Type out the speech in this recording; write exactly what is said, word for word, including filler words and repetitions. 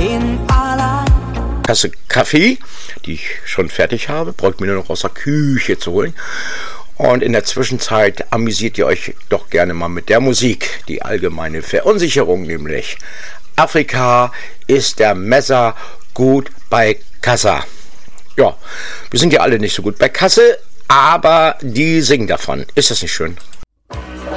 bin allein. Tasse Kaffee, die ich schon fertig habe, braucht mir nur noch aus der Küche zu holen. Und in der Zwischenzeit amüsiert ihr euch doch gerne mal mit der Musik. Die allgemeine Verunsicherung nämlich. Afrika ist der Messer gut bei Kassa. Ja, wir sind ja alle nicht so gut bei Kasse, aber die singen davon. Ist das nicht schön?